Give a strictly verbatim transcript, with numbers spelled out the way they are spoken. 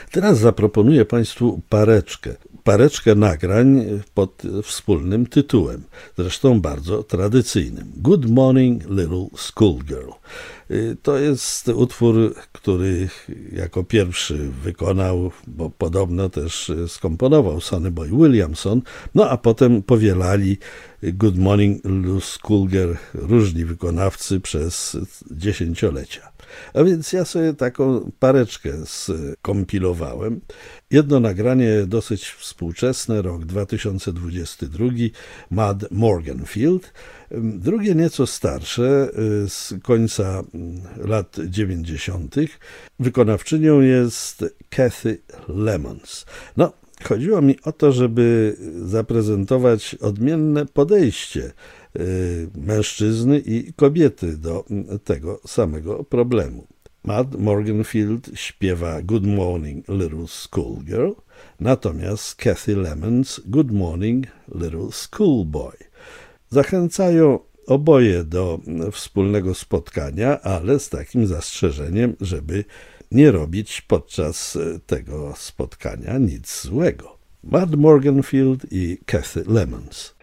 Teraz zaproponuję Państwu pareczkę. Pareczkę nagrań pod wspólnym tytułem, zresztą bardzo tradycyjnym. Good Morning Little Schoolgirl. To jest utwór, który jako pierwszy wykonał, bo podobno też skomponował Sonny Boy Williamson, no a potem powielali Good Morning Little Schoolgirl różni wykonawcy przez dziesięciolecia. A więc ja sobie taką pareczkę skompilowałem. Jedno nagranie dosyć współczesne, rok dwa tysiące dwudziesty drugi, Mad Morganfield. Drugie nieco starsze, z końca lat dziewięćdziesiątych. Wykonawczynią jest Kathy Lemons. No, chodziło mi o to, żeby zaprezentować odmienne podejście mężczyzny i kobiety do tego samego problemu. Mad Morganfield śpiewa Good Morning Little Schoolgirl, natomiast Kathy Lemons Good Morning Little Schoolboy. Zachęcają oboje do wspólnego spotkania, ale z takim zastrzeżeniem, żeby nie robić podczas tego spotkania nic złego. Mad Morganfield i Kathy Lemons.